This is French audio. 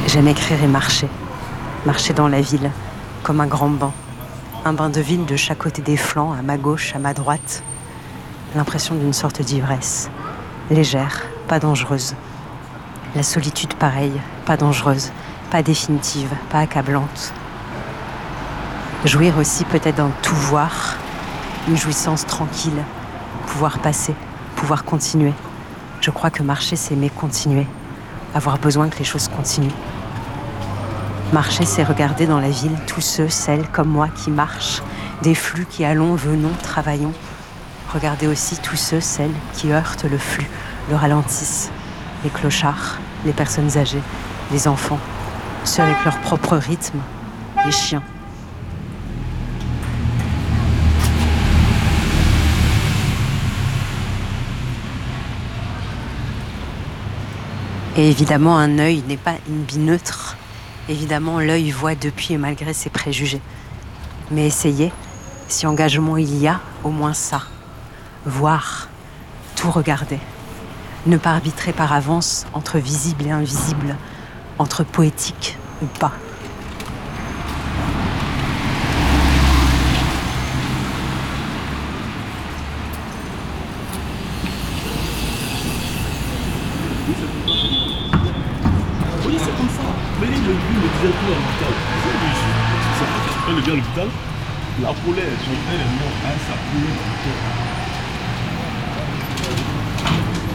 J'aime écrire et marcher. Marcher dans la ville, comme un grand banc. Un bain de ville de chaque côté des flancs, à ma gauche, à ma droite. L'impression d'une sorte d'ivresse. Légère, pas dangereuse. La solitude pareille, pas dangereuse, pas définitive, pas accablante. Jouir aussi peut-être d'un tout voir, une jouissance tranquille, pouvoir passer, pouvoir continuer. Je crois que marcher, c'est aimer continuer, avoir besoin que les choses continuent. Marcher, c'est regarder dans la ville tous ceux, celles comme moi qui marchent, des flux qui allons, venons, travaillons. Regarder aussi tous ceux, celles qui heurtent le flux, le ralentissent. Les clochards, les personnes âgées, les enfants, ceux avec leur propre rythme, les chiens. Et évidemment, un œil n'est pas une bille neutre. Évidemment, l'œil voit depuis et malgré ses préjugés. Mais essayez, si engagement il y a, au moins ça. Voir, tout regarder. Ne pas arbitrer par avance entre visible et invisible, entre poétique ou pas. Oui, c'est comme ça. Mais lui, le disait tout à l'hôpital. Quand il vient à l'hôpital, la polaire, son frère est mort, hein, sa poule dans le cœur.